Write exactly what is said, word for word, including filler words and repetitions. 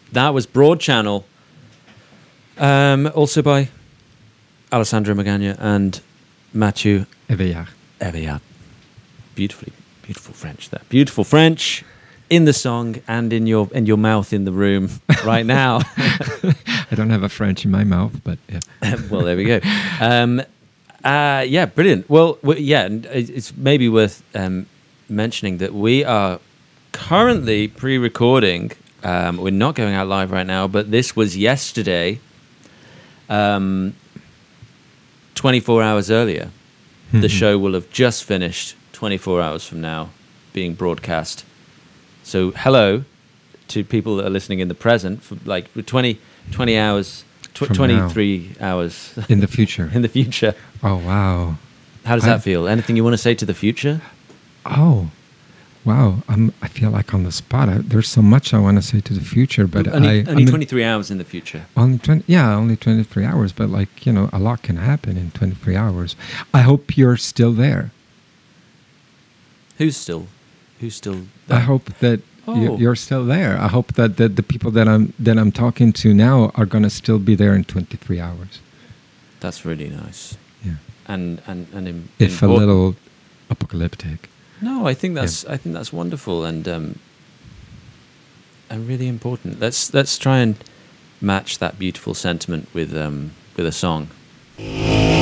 That was Broad Channel. Um, also by Alessandro Magana and Mathieu Eveillard. Eveillard. Beautifully, beautiful French there. Beautiful French in the song and in your in your mouth in the room right now. I don't have a French in my mouth, but yeah. Well, there we go. Um, uh, yeah, brilliant. Well, we, yeah, and it's maybe worth um, mentioning that we are currently pre-recording. Um, we're not going out live right now, but this was yesterday, um, twenty-four hours earlier. Mm-hmm. The show will have just finished twenty-four hours from now, being broadcast. So hello to people that are listening in the present, for like twenty, twenty hours, tw- twenty-three now. Hours. In the future. In the future. Oh, wow. How does I, that feel? Anything you want to say to the future? Oh, wow. I'm, I feel like on the spot. I, there's so much I want to say to the future, but only, I... Only I mean, twenty-three hours in the future. Only twenty, yeah, only twenty-three hours, but like, you know, a lot can happen in twenty-three hours. I hope you're still there. Who's still? Who's still there? I hope that oh. you, you're still there. I hope that the, the people that I'm that I'm talking to now are going to still be there in twenty-three hours. That's really nice. Yeah. And and and in, if important. a little apocalyptic. No, I think that's yeah. I think that's wonderful and um, and really important. Let's let's try and match that beautiful sentiment with um, with a song.